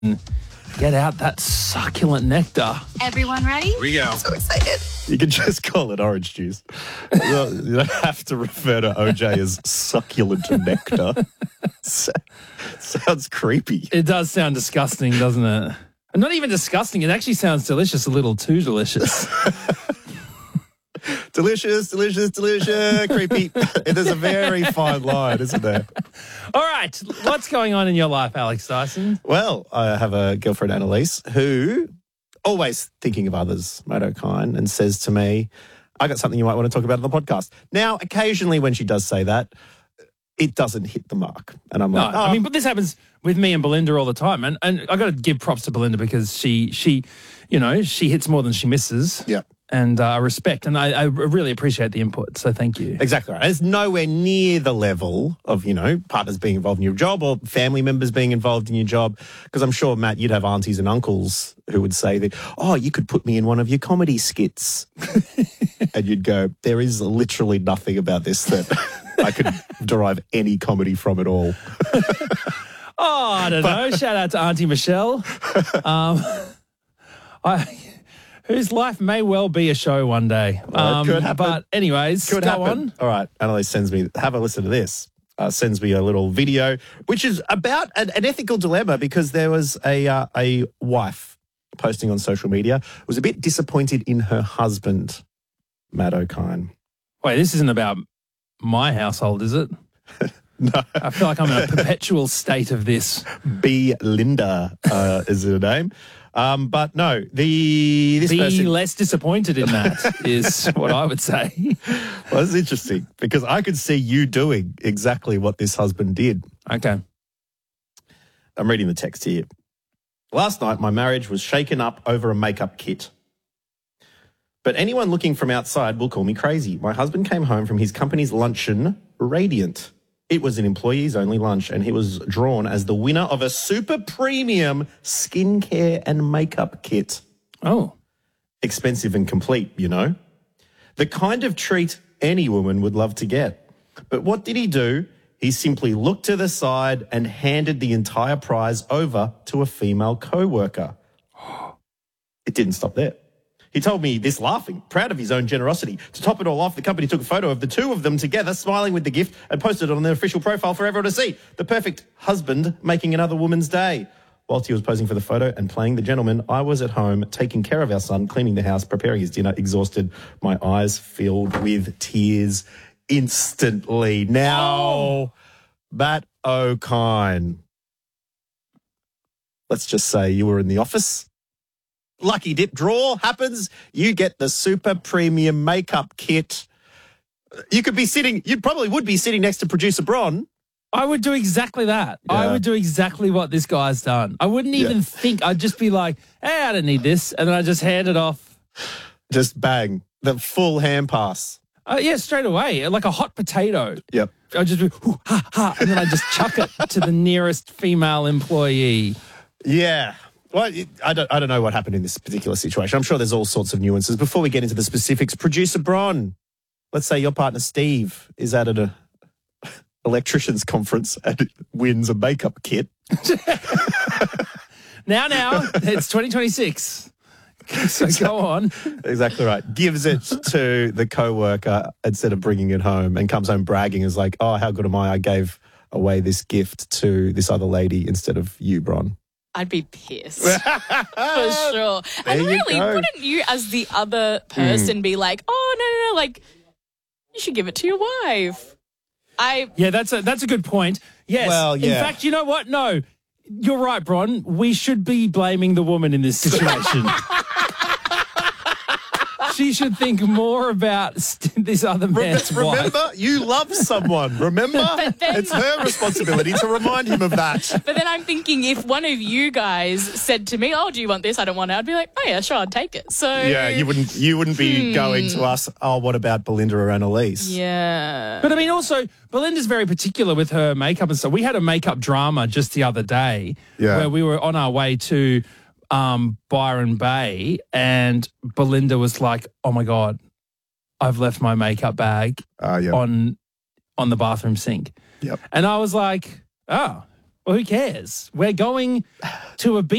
get out that succulent nectar. Everyone ready? Here we go. So excited. You can just call it orange juice. You don't have to refer to OJ as succulent nectar. Sounds creepy. It does sound disgusting, doesn't it? And not even disgusting. It actually sounds delicious, a little too delicious. Delicious, creepy. There's a very fine line, isn't there? All right. What's going on in your life, Alex Dyson? Well, I have a girlfriend, Annalise, who always thinking of others, Matt O'Kine, and says to me, I got something you might want to talk about on the podcast. Now, occasionally when she does say that, it doesn't hit the mark. And I'm like, I mean, but this happens with me and Belinda all the time. And I got to give props to Belinda because she hits more than she misses. Yeah. And I respect, and I really appreciate the input, so thank you. Exactly right. It's nowhere near the level of, partners being involved in your job or family members being involved in your job. Because I'm sure, Matt, you'd have aunties and uncles who would say that, oh, you could put me in one of your comedy skits. And you'd go, there is literally nothing about this that I could derive any comedy from at all. Oh, I don't know. Shout out to Auntie Michelle. Whose life may well be a show one day. Could happen. But anyways, Could go happen. on. All right. Annalise sends me, have a listen to this. Sends me a little video, which is about an ethical dilemma because there was a wife posting on social media, was a bit disappointed in her husband, Matt O'Kine. Wait, this isn't about my household, is it? No. I feel like I'm in a perpetual state of this. B. Linda is her name. But no, this Be person... less disappointed in that is what I would say. Well, it's interesting because I could see you doing exactly what this husband did. Okay. I'm reading the text here. Last night, my marriage was shaken up over a makeup kit. But anyone looking from outside will call me crazy. My husband came home from his company's luncheon radiant. It was an employees-only lunch, and he was drawn as the winner of a super premium skincare and makeup kit. Oh. Expensive and complete, The kind of treat any woman would love to get. But what did he do? He simply looked to the side and handed the entire prize over to a female co-worker. It didn't stop there. He told me this laughing, proud of his own generosity. To top it all off, the company took a photo of the two of them together, smiling with the gift, and posted it on their official profile for everyone to see. The perfect husband making another woman's day. Whilst he was posing for the photo and playing the gentleman, I was at home taking care of our son, cleaning the house, preparing his dinner, exhausted, my eyes filled with tears instantly. Now, Matt O'Kine, let's just say you were in the office. Lucky dip draw happens. You get the super premium makeup kit. You probably would be sitting next to producer Bron. I would do exactly that. Yeah. I would do exactly what this guy's done. I wouldn't even think. I'd just be like, hey, I don't need this. And then I just hand it off. Just bang. The full hand pass. Yeah, straight away. Like a hot potato. Yep. I'd just be, ha, ha, and then I just chuck it to the nearest female employee. Yeah. Well, I don't know what happened in this particular situation. I'm sure there's all sorts of nuances. Before we get into the specifics, producer Bron, let's say your partner Steve is at an electrician's conference and wins a makeup kit. Now, it's 2026. So go on. Exactly right. Gives it to the co-worker instead of bringing it home and comes home bragging as like, oh, how good am I? I gave away this gift to this other lady instead of you, Bron. I'd be pissed. For sure. And really, wouldn't you as the other person be like, oh, no, like, you should give it to your wife? Yeah, that's a good point. Yes. Well, yeah. In fact, you know what? No, you're right, Bron. We should be blaming the woman in this situation. She should think more about this other man's wife. Remember, you love someone. Remember? It's her responsibility to remind him of that. But then I'm thinking if one of you guys said to me, oh, do you want this? I don't want it. I'd be like, oh, yeah, sure, I'd take it. So yeah, you wouldn't be going to us, oh, what about Belinda or Annalise? Yeah. But I mean, also, Belinda's very particular with her makeup and stuff. We had a makeup drama just the other day where we were on our way to Byron Bay and Belinda was like, oh my God, I've left my makeup bag on the bathroom sink. Yep. And I was like, oh, Well, who cares? We're going to a